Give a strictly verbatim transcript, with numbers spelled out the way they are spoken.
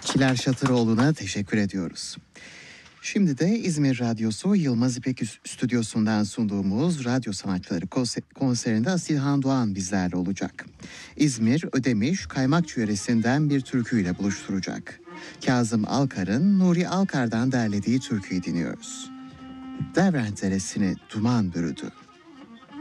Çiler Şatıroğlu'na teşekkür ediyoruz. Şimdi de İzmir Radyosu Yılmaz İpek Stüdyosu'ndan sunduğumuz Radyo Sanatçıları konserinde Asilhan Doğan bizlerle olacak. İzmir, Ödemiş, Kaymakçı yöresinden bir türküyle buluşturacak. Kazım Alkar'ın Nuri Alkar'dan derlediği türküyü dinliyoruz. Devrent Deresi'ni duman bürüdü.